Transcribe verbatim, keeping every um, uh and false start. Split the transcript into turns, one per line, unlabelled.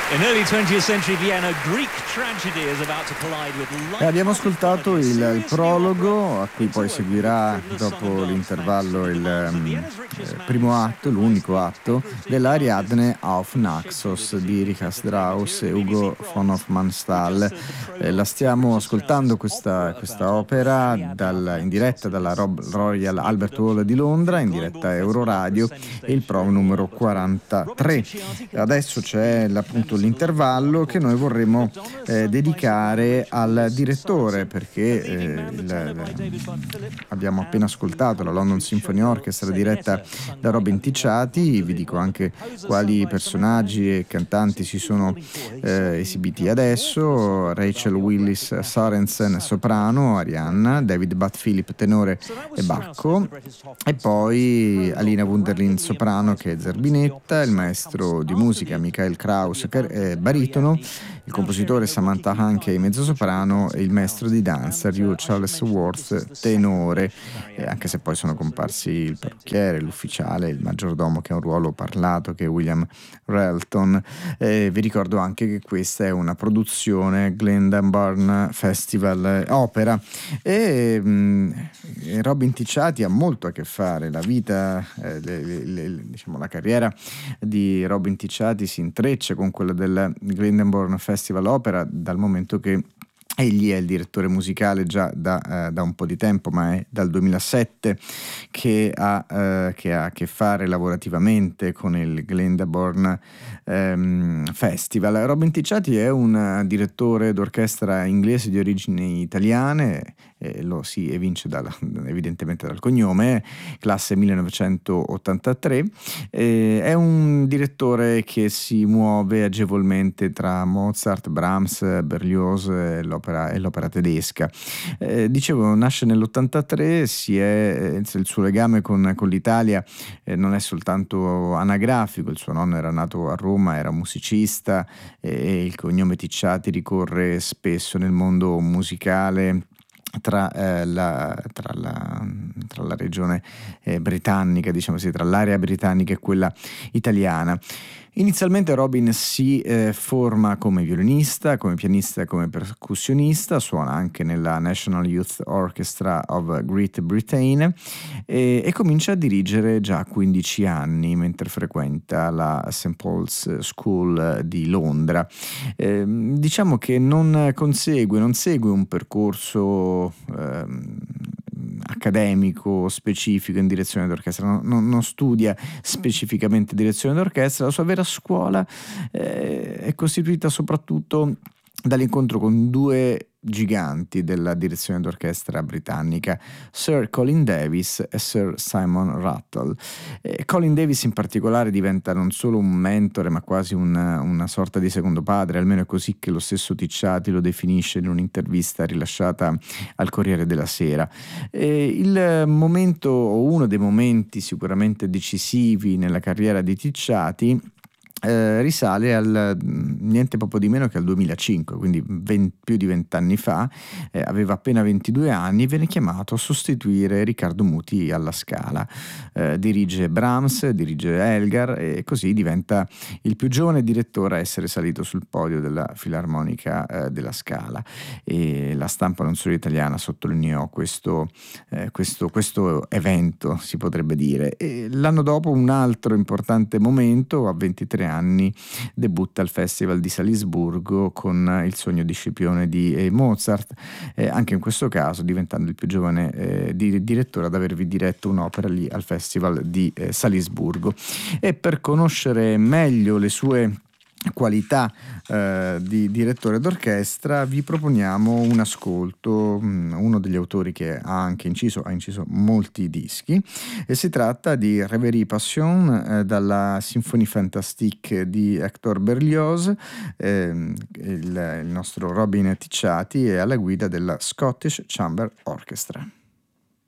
In early twentieth century Vienna, Greek tragedy is about to collide with light.
E abbiamo ascoltato il, il prologo, a cui poi seguirà dopo l'intervallo il um, eh, primo atto, l'unico atto, dell'Ariadne auf Naxos di Richard Strauss e Ugo von Hofmannsthal. Eh, la stiamo ascoltando questa, questa opera dal, in diretta dalla Rob, Royal Albert Hall di Londra, in diretta Euroradio, e il promo numero quarantatré. Adesso c'è appunto l'intervallo che noi vorremmo eh, dedicare al direttore, perché eh, il, il, abbiamo appena ascoltato la London Symphony Orchestra diretta da Robin Ticciati. Vi dico anche quali personaggi e cantanti si sono eh, esibiti adesso: Rachel Willis Sorensen soprano, Arianna, David Butt Philip tenore e bacco, e poi Alina Wunderlin soprano, che è zerbinetta, il maestro di musica Michael Kraus eh, baritono, il compositore Samantha Hanke mezzosoprano e il maestro di danza Ryu Charles Worth tenore, eh, anche se poi sono comparsi il parrucchiere, l'ufficiale, il maggiordomo, che è un ruolo parlato, che è William Relton. Eh, vi ricordo anche che questa è una produzione Glendenburn Festival Opera, e mh, Robin Ticciati ha molto a che fare. La vita, eh, le, le, le, diciamo la carriera di Robin Ticciati si intreccia con quella del Glendenburn Festival Opera, dal momento che egli è il direttore musicale già da, uh, da un po' di tempo, ma è dal duemilasette che ha, uh, che ha a che fare lavorativamente con il Glendenburn um, Festival. Robin Ticciati è un direttore d'orchestra inglese di origini italiane, eh, lo si evince dal, evidentemente dal cognome, classe millenovecentottantatré. Eh, è un direttore che si muove agevolmente tra Mozart, Brahms, Berlioz e l'opera e l'opera tedesca. Eh, dicevo, nasce nell'ottantatré, si è, eh, il suo legame con, con l'Italia eh, non è soltanto anagrafico. Il suo nonno era nato a Roma, era musicista, e il cognome Ticciati ricorre spesso nel mondo musicale tra, eh, la, tra, la, tra la regione eh, britannica, diciamo così, tra l'area britannica e quella italiana. Inizialmente Robin si eh, forma come violinista, come pianista e come percussionista, suona anche nella National Youth Orchestra of Great Britain e, e comincia a dirigere già a quindici anni, mentre frequenta la Saint Paul's School di Londra. Eh, diciamo che non consegue, non segue un percorso eh, accademico specifico in direzione d'orchestra, non, non, non studia specificamente direzione d'orchestra. La sua vera scuola eh, è costituita soprattutto dall'incontro con due giganti della direzione d'orchestra britannica, Sir Colin Davis e Sir Simon Rattle. Eh, Colin Davis in particolare diventa non solo un mentore, ma quasi una, una sorta di secondo padre, almeno è così che lo stesso Ticciati lo definisce in un'intervista rilasciata al Corriere della Sera. Eh, il momento, o uno dei momenti sicuramente decisivi nella carriera di Ticciati, Eh, risale al niente poco di meno che al duemilacinque, quindi venti, più di vent'anni fa. Eh, aveva appena ventidue anni e viene chiamato a sostituire Riccardo Muti alla Scala. Eh, dirige Brahms, dirige Elgar, e così diventa il più giovane direttore a essere salito sul podio della Filarmonica eh, della Scala, e la stampa non solo italiana sottolineò questo, eh, questo, questo evento, si potrebbe dire. E l'anno dopo un altro importante momento, a ventitré anni debutta al Festival di Salisburgo con Il sogno di Scipione di eh, Mozart, eh, anche in questo caso diventando il più giovane eh, di, direttore ad avervi diretto un'opera lì al Festival di eh, Salisburgo. E per conoscere meglio le sue qualità eh, di direttore d'orchestra vi proponiamo un ascolto, mh, uno degli autori che ha anche inciso, ha inciso molti dischi, e si tratta di Reverie Passion eh, dalla Symphonie Fantastique di Hector Berlioz. Eh, il, il nostro Robin Ticciati è alla guida della Scottish Chamber Orchestra.